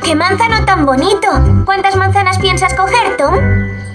¡Qué manzano tan bonito! ¿Cuántas manzanas piensas coger, Tom?